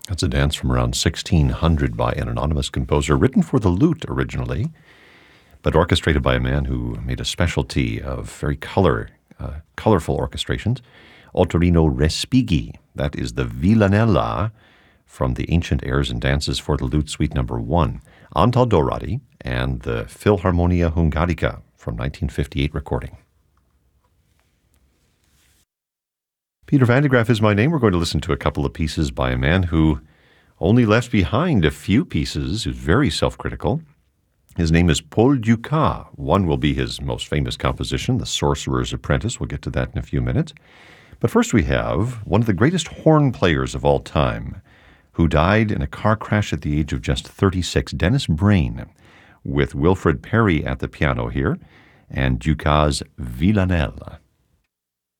That's a dance from around 1600 by an anonymous composer, written for the lute originally, but orchestrated by a man who made a specialty of very colorful orchestrations, Ottorino Respighi. That is the Villanella from the Ancient Airs and Dances for the Lute Suite No. 1, Antal Dorati, and the Philharmonia Hungarica from 1958 recording. Peter van de Graaff is my name. We're going to listen to a couple of pieces by a man who only left behind a few pieces, who's very self-critical. His name is Paul Dukas. One will be his most famous composition, The Sorcerer's Apprentice. We'll get to that in a few minutes. But first we have one of the greatest horn players of all time, who died in a car crash at the age of just 36, Dennis Brain, with Wilfred Perry at the piano here, and Dukas' Villanelle.